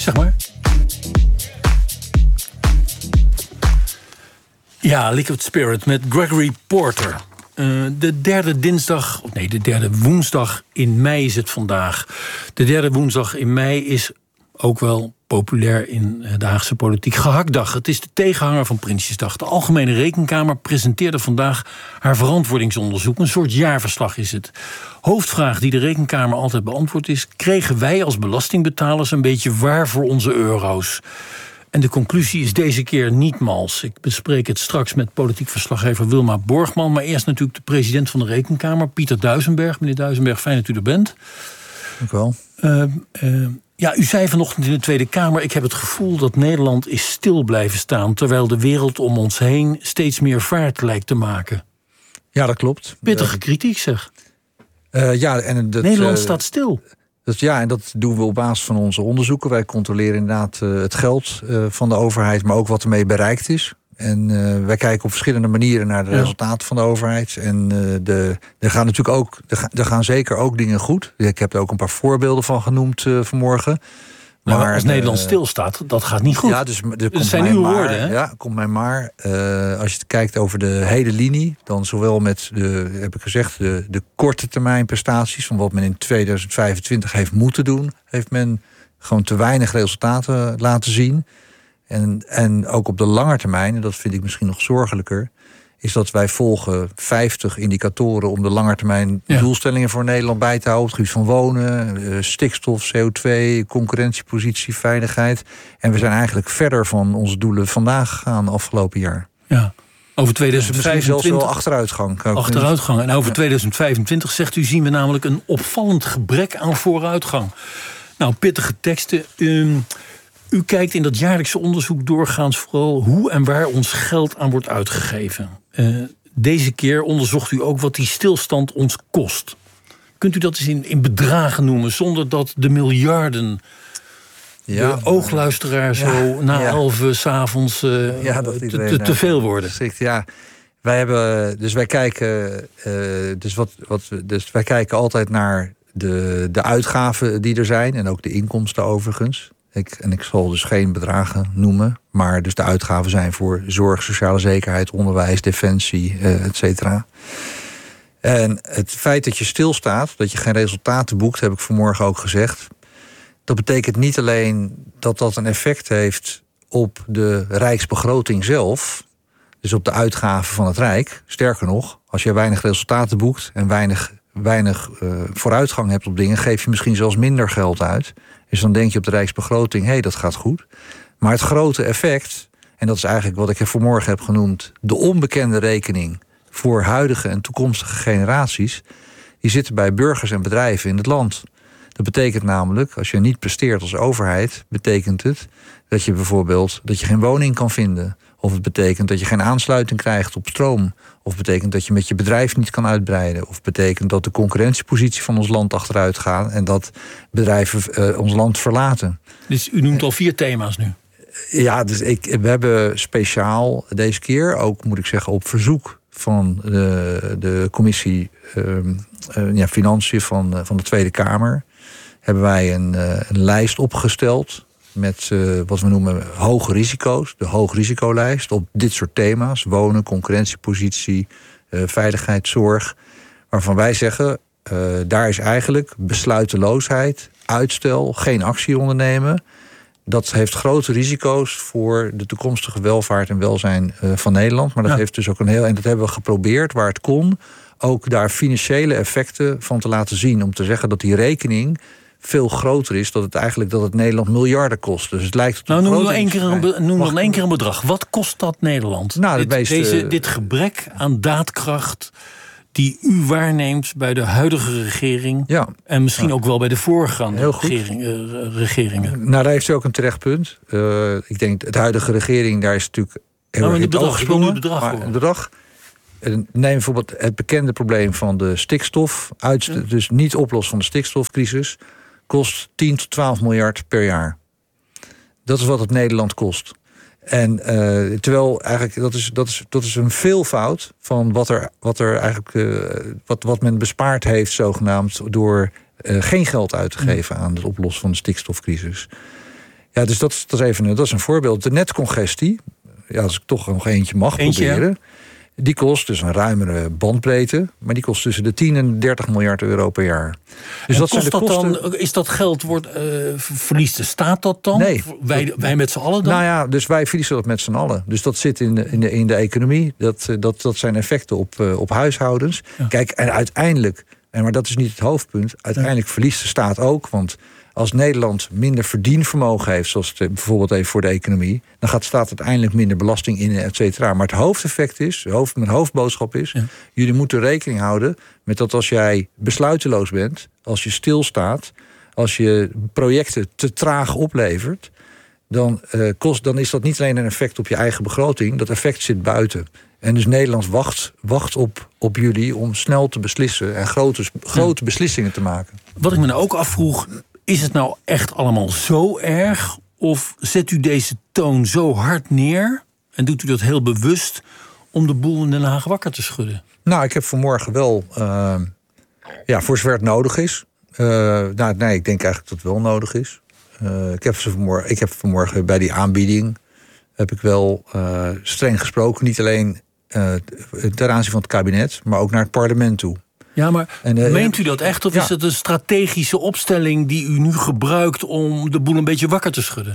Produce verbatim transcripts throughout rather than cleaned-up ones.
Zeg maar. Ja, Liquid Spirit met Gregory Porter. Uh, de derde dinsdag, of nee, de derde woensdag in mei is het vandaag. De derde woensdag in mei is ook wel populair in de Haagse politiek gehaktdag. Het is de tegenhanger van Prinsjesdag. De Algemene Rekenkamer presenteerde vandaag haar verantwoordingsonderzoek. Een soort jaarverslag is het. Hoofdvraag die de Rekenkamer altijd beantwoordt is: kregen wij als belastingbetalers een beetje waar voor onze euro's? En de conclusie is deze keer niet mals. Ik bespreek het straks met politiek verslaggever Wilma Borgman. Maar eerst natuurlijk de president van de Rekenkamer, Pieter Duisenberg. Meneer Duisenberg, fijn dat u er bent. Dank u wel. Uh, uh, ja, u zei vanochtend in de Tweede Kamer: ik heb het gevoel dat Nederland is stil blijven staan, terwijl de wereld om ons heen steeds meer vaart lijkt te maken. Ja, dat klopt. Pittige kritiek, zeg. Uh, ja, en dat, Nederland uh, staat stil. Dat, ja, en dat doen we op basis van onze onderzoeken. Wij controleren inderdaad uh, het geld uh, van de overheid, maar ook wat ermee bereikt is. En uh, wij kijken op verschillende manieren naar de ja. resultaten van de overheid. En uh, de, er gaan natuurlijk ook, er gaan, er gaan zeker ook dingen goed. Ik heb er ook een paar voorbeelden van genoemd uh, vanmorgen. Maar, maar als uh, Nederland stilstaat, dat gaat niet goed. Ja, dus er dat zijn uw maar, woorden, hè? Ja, komt mij maar. Uh, als je kijkt over de hele linie, dan zowel met de, heb ik gezegd, de, de korte termijn prestaties van wat men in tweeduizend vijfentwintig heeft moeten doen, heeft men gewoon te weinig resultaten laten zien. En, en ook op de lange termijn, en dat vind ik misschien nog zorgelijker, is dat wij volgen vijftig indicatoren om de langetermijn ja. doelstellingen voor Nederland bij te houden. Op het gebied van wonen, stikstof, C O twee, concurrentiepositie, veiligheid. En we zijn eigenlijk verder van onze doelen vandaag gegaan afgelopen jaar. Ja. Over tweeduizend vijfentwintig... Zelfs wel achteruitgang. Achteruitgang. En over ja. tweeduizend vijfentwintig, zegt u, zien we namelijk een opvallend gebrek aan vooruitgang. Nou, pittige teksten. Um, u kijkt in dat jaarlijkse onderzoek doorgaans vooral hoe en waar ons geld aan wordt uitgegeven. Uh, deze keer onderzocht u ook wat die stilstand ons kost. Kunt u dat eens in, in bedragen noemen, zonder dat de miljarden ja, de oogluisteraar zo ja, na ja. elf 's avonds uh, ja, te, te, te veel worden? Strikt, ja. Wij hebben, dus wij kijken, uh, dus wat, wat, dus wij kijken altijd naar de, de uitgaven die er zijn en ook de inkomsten overigens. Ik, en ik zal dus geen bedragen noemen, maar dus de uitgaven zijn voor zorg, sociale zekerheid, onderwijs, defensie, uh, et cetera. En het feit dat je stilstaat, dat je geen resultaten boekt, heb ik vanmorgen ook gezegd. Dat betekent niet alleen dat dat een effect heeft op de rijksbegroting zelf, dus op de uitgaven van het Rijk. Sterker nog, als je weinig resultaten boekt en weinig, weinig uh, vooruitgang hebt op dingen, geef je misschien zelfs minder geld uit. Dus dan denk je op de rijksbegroting, hé, hey, dat gaat goed. Maar het grote effect, en dat is eigenlijk wat ik vanmorgen heb genoemd, de onbekende rekening voor huidige en toekomstige generaties, die zitten bij burgers en bedrijven in het land. Dat betekent namelijk, als je niet presteert als overheid, betekent het dat je bijvoorbeeld dat je geen woning kan vinden. Of het betekent dat je geen aansluiting krijgt op stroom. Of het betekent dat je met je bedrijf niet kan uitbreiden. Of het betekent dat de concurrentiepositie van ons land achteruit gaat en dat bedrijven uh, ons land verlaten. Dus u noemt al vier thema's nu. Ja, dus ik, we hebben speciaal deze keer, ook moet ik zeggen op verzoek van de, de commissie uh, uh, ja, Financiën van, uh, van de Tweede Kamer, hebben wij een, uh, een lijst opgesteld met uh, wat we noemen hoge risico's. De hoogrisicolijst op dit soort thema's. Wonen, concurrentiepositie, uh, veiligheid, zorg. Waarvan wij zeggen, uh, daar is eigenlijk besluiteloosheid, uitstel, geen actie ondernemen. Dat heeft grote risico's voor de toekomstige welvaart en welzijn uh, van Nederland. Maar dat ja. heeft dus ook een heel... En dat hebben we geprobeerd, waar het kon, ook daar financiële effecten van te laten zien. Om te zeggen dat die rekening veel groter is, dat het eigenlijk dat het Nederland miljarden kost. Dus het lijkt nou, noem dan één keer een, be, noem dan één keer een bedrag. Wat kost dat Nederland? Nou, dit, meeste, deze, dit gebrek aan daadkracht die u waarneemt bij de huidige regering, ja, en misschien ja. ook wel bij de voorgaande regering, uh, regeringen. Nou, daar heeft u ook een terecht punt. Uh, ik denk, het huidige regering, daar is natuurlijk heel nou, erg in het oog gesprongen. Het bedrag, maar het bedrag. Neem bijvoorbeeld het bekende probleem van de stikstof. Uit, ja. Dus niet oplossen van de stikstofcrisis kost tien tot twaalf miljard per jaar. Dat is wat het Nederland kost. En uh, terwijl eigenlijk dat is, dat is, dat is een veelvoud van wat er, wat er eigenlijk uh, wat, wat men bespaard heeft, zogenaamd, door uh, geen geld uit te geven aan het oplossen van de stikstofcrisis. Ja, dus dat, dat, is even, dat is een voorbeeld. De netcongestie, ja, als ik toch nog eentje mag eentje, proberen... Ja. Die kost dus een ruimere bandbreedte, maar die kost tussen de tien en dertig miljard euro per jaar. Dus en dat kost zijn de dat kosten... dan, is dat geld, wordt, uh, verliest de staat dat dan? Nee. Wij, wij met z'n allen dan? Nou ja, dus wij verliezen dat met z'n allen. Dus dat zit in de, in de, in de economie. Dat, dat, dat zijn effecten op, uh, op huishoudens. Ja. Kijk, en uiteindelijk, en maar dat is niet het hoofdpunt... uiteindelijk ja. verliest de staat ook, want... Als Nederland minder verdienvermogen heeft, zoals het bijvoorbeeld even voor de economie... dan gaat de staat uiteindelijk minder belasting in, et cetera. Maar het hoofdeffect is, hoofd, mijn hoofdboodschap is... Ja. jullie moeten rekening houden met dat als jij besluiteloos bent... als je stilstaat, als je projecten te traag oplevert... dan, uh, kost, dan is dat niet alleen een effect op je eigen begroting... dat effect zit buiten. En dus Nederland wacht, wacht op, op jullie om snel te beslissen... en grote, grote ja. beslissingen te maken. Wat ik me nou ook afvroeg... Is het nou echt allemaal zo erg? Of zet u deze toon zo hard neer... en doet u dat heel bewust... om de boel in Den Haag wakker te schudden? Nou, ik heb vanmorgen wel... Uh, ja, voor zover het nodig is. Uh, nou, nee, ik denk eigenlijk dat het wel nodig is. Uh, ik, heb vanmorgen, ik heb vanmorgen bij die aanbieding... heb ik wel uh, streng gesproken. Niet alleen uh, ten aanzien van het kabinet... maar ook naar het parlement toe. Ja, maar en, uh, meent u dat echt? Of ja. is het een strategische opstelling die u nu gebruikt... om de boel een beetje wakker te schudden?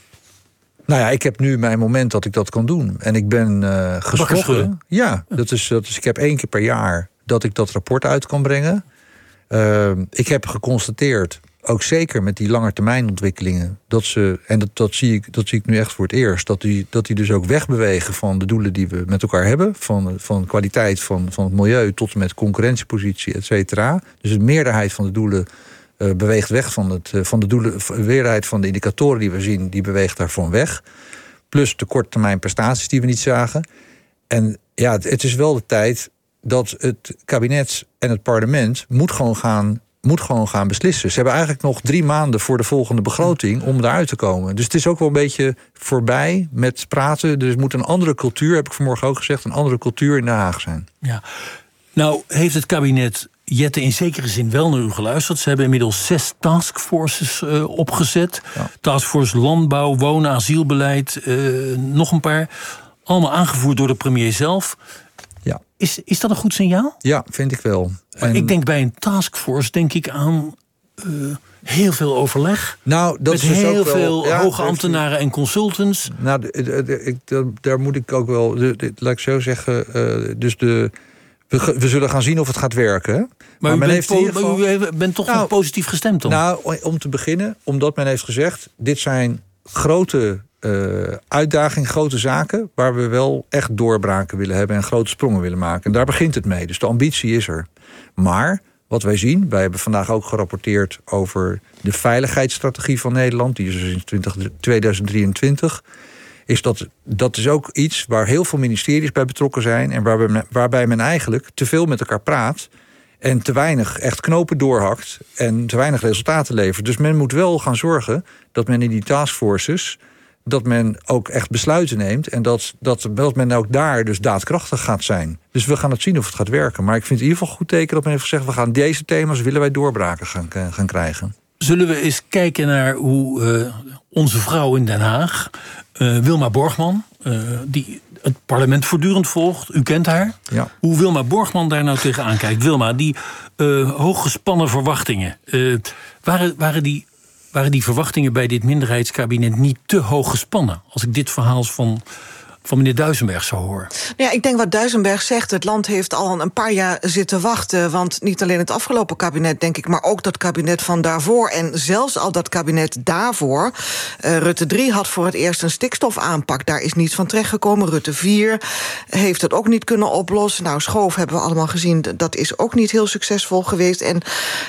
Nou ja, ik heb nu mijn moment dat ik dat kan doen. En ik ben uh, geschrokken. Ja, ja. Dat is, dat is, ik heb één keer per jaar dat ik dat rapport uit kan brengen. Uh, ik heb geconstateerd, ook zeker met die langetermijnontwikkelingen... dat ze, en dat, dat, zie ik, dat zie ik nu echt voor het eerst... dat die, dat die dus ook wegbewegen van de doelen die we met elkaar hebben... van, van kwaliteit van, van het milieu tot en met concurrentiepositie, et cetera. Dus de meerderheid van de doelen uh, beweegt weg van, het, uh, van de doelen... de meerderheid van de indicatoren die we zien, die beweegt daarvan weg. Plus de korttermijn prestaties die we niet zagen. En ja, het, het is wel de tijd dat het kabinet en het parlement... moet gewoon gaan... moet gewoon gaan beslissen. Ze hebben eigenlijk nog drie maanden voor de volgende begroting... om eruit te komen. Dus het is ook wel een beetje voorbij met praten. Dus het moet een andere cultuur, heb ik vanmorgen ook gezegd... een andere cultuur in Den Haag zijn. Ja. Nou, heeft het kabinet Jette in zekere zin wel naar u geluisterd. Ze hebben inmiddels zes taskforces uh, opgezet. Ja. Taskforce Landbouw, Wonen, Asielbeleid, uh, nog een paar. Allemaal aangevoerd door de premier zelf... Ja. Is, is dat een goed signaal? Ja, vind ik wel. Maar en... ik denk bij een taskforce denk ik aan uh, heel veel overleg. Nou, dat met is dus heel ook veel wel, ja, hoge ambtenaren en consultants. Nou, de, de, de, ik, de, daar moet ik ook wel, de, de, laat ik zo zeggen, uh, dus de, we, we zullen gaan zien of het gaat werken. Maar, maar, men u, heeft bent in ieder geval, u bent toch nou, nog positief gestemd dan? Nou, om te beginnen, omdat men heeft gezegd, dit zijn grote Uh, uitdaging, grote zaken... waar we wel echt doorbraken willen hebben... en grote sprongen willen maken. En daar begint het mee. Dus de ambitie is er. Maar wat wij zien... wij hebben vandaag ook gerapporteerd over de veiligheidsstrategie van Nederland... die is dus in tweeduizend drieëntwintig... is dat, dat is ook iets waar heel veel ministeries bij betrokken zijn... en waarbij, waarbij men eigenlijk te veel met elkaar praat... en te weinig echt knopen doorhakt... en te weinig resultaten levert. Dus men moet wel gaan zorgen dat men in die taskforces... dat men ook echt besluiten neemt... en dat, dat, dat men ook daar dus daadkrachtig gaat zijn. Dus we gaan het zien of het gaat werken. Maar ik vind het in ieder geval goed teken dat men heeft gezegd... we gaan deze thema's, willen wij doorbraken gaan, gaan krijgen. Zullen we eens kijken naar hoe uh, onze vrouw in Den Haag... Uh, Wilma Borgman, uh, die het parlement voortdurend volgt... u kent haar. Ja. Hoe Wilma Borgman daar nou tegenaan kijkt. Wilma, die uh, hooggespannen verwachtingen... Uh, waren, waren die... Waren die verwachtingen bij dit minderheidskabinet niet te hoog gespannen? Als ik dit verhaal van, van meneer Duisenberg zo hoor. Ja, ik denk wat Duisenberg zegt. Het land heeft al een paar jaar zitten wachten. Want niet alleen het afgelopen kabinet, denk ik... maar ook dat kabinet van daarvoor. En zelfs al dat kabinet daarvoor. Uh, Rutte drie had voor het eerst een stikstofaanpak. Daar is niets van terechtgekomen. Rutte vier heeft het ook niet kunnen oplossen. Nou, Schoof hebben we allemaal gezien. Dat is ook niet heel succesvol geweest. En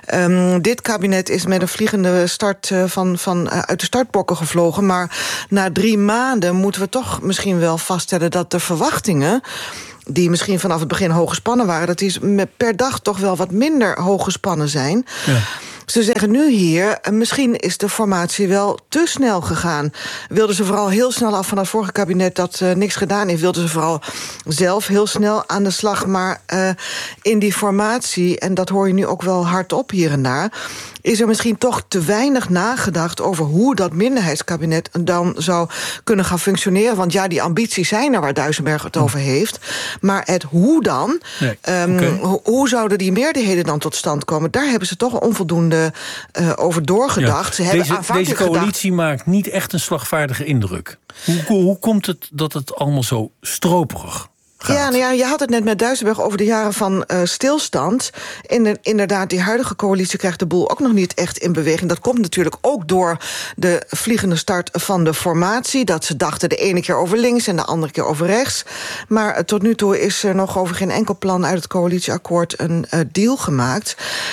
um, dit kabinet is met een vliegende start uh, van, van, uh, uit de startblokken gevlogen. Maar na drie maanden moeten we toch misschien wel vaststellen dat de verwachtingen... die misschien vanaf het begin hoog gespannen waren... dat die per dag toch wel wat minder hoog gespannen zijn. Ja. Ze zeggen nu hier, misschien is de formatie wel te snel gegaan. Wilden ze vooral heel snel af van het vorige kabinet dat uh, niks gedaan heeft. Wilden ze vooral zelf heel snel aan de slag. Maar uh, in die formatie, en dat hoor je nu ook wel hardop hier en daar, is er misschien toch te weinig nagedacht over hoe dat minderheidskabinet dan zou kunnen gaan functioneren. Want ja, die ambities zijn er waar Duisenberg het over heeft. Maar het hoe dan, nee, um, okay. ho- hoe zouden die meerderheden dan tot stand komen? Daar hebben ze toch onvoldoende uh, over doorgedacht. Ja, ze hebben deze, deze coalitie gedacht, maakt niet echt een slagvaardige indruk. Hoe, hoe, hoe komt het dat het allemaal zo stroperig gaat? Ja, nou ja, je had het net met Duisenberg over de jaren van uh, stilstand. In, inderdaad, die huidige coalitie krijgt de boel ook nog niet echt in beweging. Dat komt natuurlijk ook door de vliegende start van de formatie. Dat ze dachten de ene keer over links en de andere keer over rechts. Maar uh, tot nu toe is er nog over geen enkel plan uit het coalitieakkoord een uh, deal gemaakt.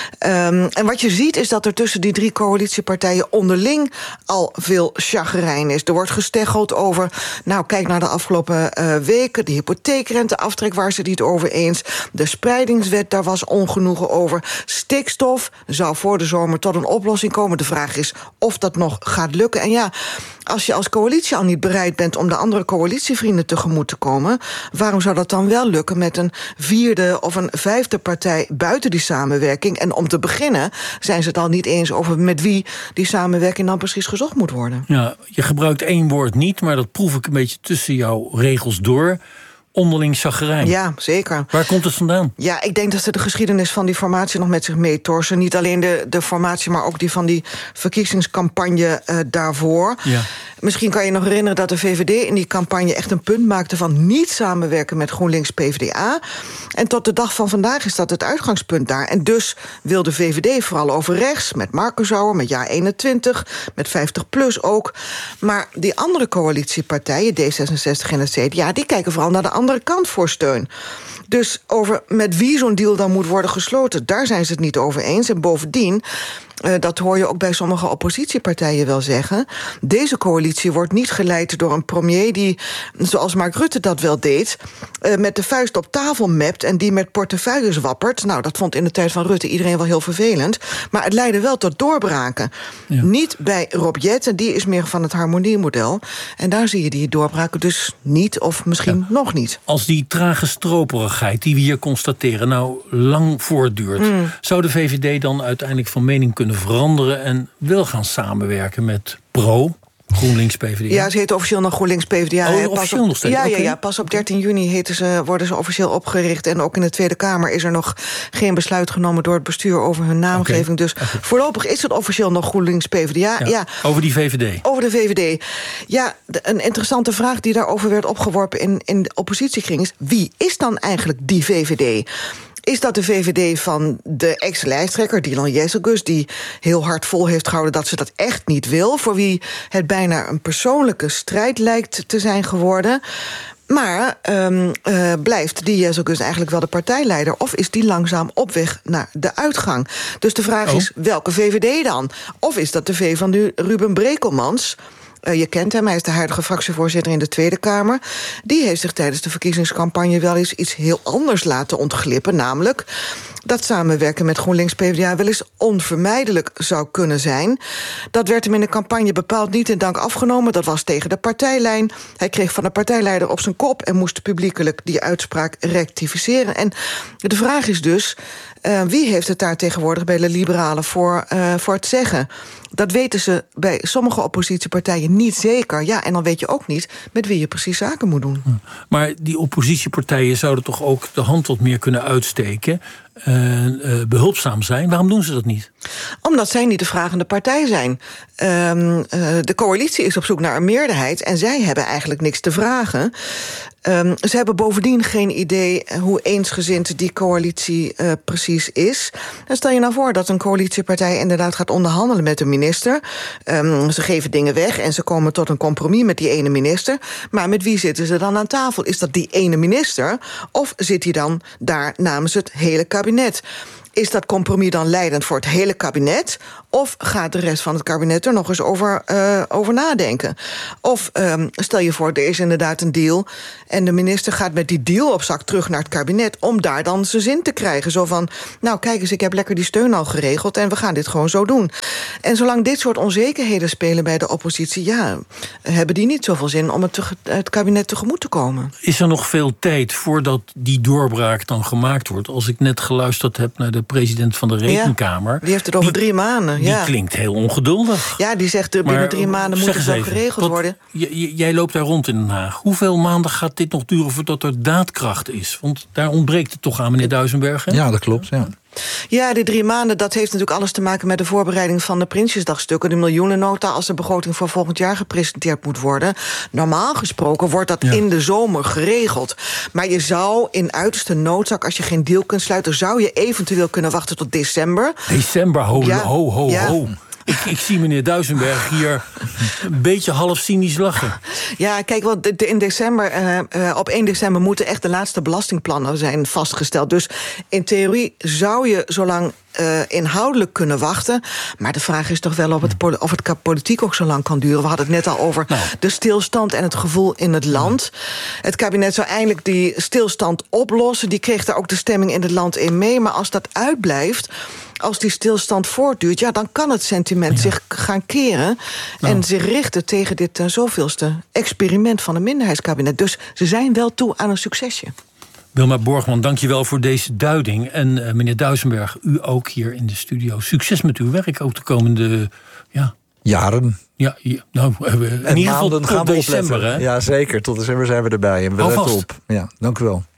Um, en wat je ziet is dat er tussen die drie coalitiepartijen onderling al veel chagrijn is. Er wordt gesteggeld over, nou kijk naar de afgelopen uh, weken, de hypotheek renteaftrek waar ze het niet over eens. De spreidingswet, daar was ongenoegen over. Stikstof zou voor de zomer tot een oplossing komen. De vraag is of dat nog gaat lukken. En ja, als je als coalitie al niet bereid bent om de andere coalitievrienden tegemoet te komen, waarom zou dat dan wel lukken met een vierde of een vijfde partij buiten die samenwerking? En om te beginnen zijn ze het al niet eens over met wie die samenwerking dan precies gezocht moet worden. Ja, je gebruikt één woord niet, maar dat proef ik een beetje tussen jouw regels door. Onderling chagrijn. Ja, zeker. Waar komt het vandaan? Ja, ik denk dat ze de geschiedenis van die formatie nog met zich meetorsen. Niet alleen de, de formatie, maar ook die van die verkiezingscampagne uh, daarvoor. Ja. Misschien kan je nog herinneren dat de V V D in die campagne echt een punt maakte van niet samenwerken met GroenLinks P v d A. En tot de dag van vandaag is dat het uitgangspunt daar. En dus wil de V V D vooral over rechts, met Marcusauer, met jaar eenentwintig, met vijftig plus ook. Maar die andere coalitiepartijen, D zesenzestig en het C D A, die kijken vooral naar de andere kant voor steun. Dus over met wie zo'n deal dan moet worden gesloten, daar zijn ze het niet over eens. En bovendien, Uh, dat hoor je ook bij sommige oppositiepartijen wel zeggen, deze coalitie wordt niet geleid door een premier die, zoals Mark Rutte dat wel deed, uh, met de vuist op tafel mept en die met portefeuilles wappert. Nou, dat vond in de tijd van Rutte iedereen wel heel vervelend. Maar het leidde wel tot doorbraken. Ja. Niet bij Rob Jetten, die is meer van het harmoniemodel. En daar zie je die doorbraken dus niet, of misschien ja. nog niet. Als die trage stroperigheid die we hier constateren nou lang voortduurt, mm. zou de V V D dan uiteindelijk van mening kunnen veranderen en wil gaan samenwerken met Pro, GroenLinks P v d A? Ja, ze heet officieel nog GroenLinks P v d A. Oh, pas officieel op, nog steeds? Ja, okay. ja, ja, pas op dertien juni heten ze, worden ze officieel opgericht. En ook in de Tweede Kamer is er nog geen besluit genomen door het bestuur over hun naamgeving. Okay. Dus okay. voorlopig is het officieel nog GroenLinks P v d A. Ja, ja. Over die V V D? Over de V V D. Ja, de, een interessante vraag die daarover werd opgeworpen in, in de oppositiekring is, wie is dan eigenlijk die V V D? Is dat de V V D van de ex-lijsttrekker Dylan Jezelgus, die heel hard vol heeft gehouden dat ze dat echt niet wil, voor wie het bijna een persoonlijke strijd lijkt te zijn geworden? Maar um, uh, blijft die Jezelgus eigenlijk wel de partijleider, of is die langzaam op weg naar de uitgang? Dus de vraag oh. is, welke V V D dan? Of is dat de V van nu Ruben Brekelmans? Uh, je kent hem, hij is de huidige fractievoorzitter in de Tweede Kamer. Die heeft zich tijdens de verkiezingscampagne wel eens iets heel anders laten ontglippen, namelijk dat samenwerken met GroenLinks P v d A wel eens onvermijdelijk zou kunnen zijn. Dat werd hem in de campagne bepaald niet in dank afgenomen. Dat was tegen de partijlijn. Hij kreeg van de partijleider op zijn kop en moest publiekelijk die uitspraak rectificeren. En de vraag is dus, uh, wie heeft het daar tegenwoordig bij de liberalen voor, uh, voor het zeggen? Dat weten ze bij sommige oppositiepartijen niet zeker. Ja, en dan weet je ook niet met wie je precies zaken moet doen. Maar die oppositiepartijen zouden toch ook de hand wat meer kunnen uitsteken, Uh, uh, behulpzaam zijn. Waarom doen ze dat niet? Omdat zij niet de vragende partij zijn. Um, uh, de coalitie is op zoek naar een meerderheid en zij hebben eigenlijk niks te vragen. Um, ze hebben bovendien geen idee hoe eensgezind die coalitie uh, precies is. Dan stel je nou voor dat een coalitiepartij inderdaad gaat onderhandelen met een minister. Um, ze geven dingen weg en ze komen tot een compromis met die ene minister. Maar met wie zitten ze dan aan tafel? Is dat die ene minister? Of zit hij dan daar namens het hele kabinet? Is dat compromis dan leidend voor het hele kabinet? Of gaat de rest van het kabinet er nog eens over, uh, over nadenken? Of um, stel je voor, er is inderdaad een deal en de minister gaat met die deal op zak terug naar het kabinet om daar dan zijn zin te krijgen. Zo van, nou kijk eens, ik heb lekker die steun al geregeld en we gaan dit gewoon zo doen. En zolang dit soort onzekerheden spelen bij de oppositie, ja, hebben die niet zoveel zin om het, te, het kabinet tegemoet te komen. Is er nog veel tijd voordat die doorbraak dan gemaakt wordt? Als ik net geluisterd heb naar de president van de Rekenkamer. Ja, die heeft het over die, drie maanden. Ja. Die klinkt heel ongeduldig. Ja, die zegt er binnen maar, drie maanden moet het wel geregeld wat, worden. J- jij loopt daar rond in Den Haag. Hoeveel maanden gaat dit nog duren voordat er daadkracht is? Want daar ontbreekt het toch aan, meneer Duisenberg? Hè? Ja, dat klopt, ja. Ja, die drie maanden, dat heeft natuurlijk alles te maken met de voorbereiding van de Prinsjesdagstukken, de miljoenennota, als de begroting voor volgend jaar gepresenteerd moet worden. Normaal gesproken wordt dat ja. in de zomer geregeld. Maar je zou in uiterste noodzaak, als je geen deal kunt sluiten, zou je eventueel kunnen wachten tot december. December, ho, ja. ho, ho, ja. ho. Ik, ik zie meneer Duisenberg hier een beetje half cynisch lachen. Ja, kijk, want in december, uh, uh, op één december moeten echt de laatste belastingplannen zijn vastgesteld. Dus in theorie zou je zolang uh, inhoudelijk kunnen wachten. Maar de vraag is toch wel of het, of het politiek ook zo lang kan duren. We hadden het net al over nou. de stilstand en het gevoel in het land. Het kabinet zou eindelijk die stilstand oplossen. Die kreeg daar ook de stemming in het land in mee. Maar als dat uitblijft, als die stilstand voortduurt, ja, dan kan het sentiment ja. zich gaan keren nou. en zich richten tegen dit uh, zoveelste experiment van een minderheidskabinet. Dus ze zijn wel toe aan een succesje. Wilma Borgman, dank je wel voor deze duiding. En uh, meneer Duisenberg, u ook hier in de studio. Succes met uw werk ook de komende ja. jaren. Ja, ja, nou, in ieder geval tot december. Hè? Ja, zeker. Tot december zijn we erbij. En we letten op. Ja, dank u wel.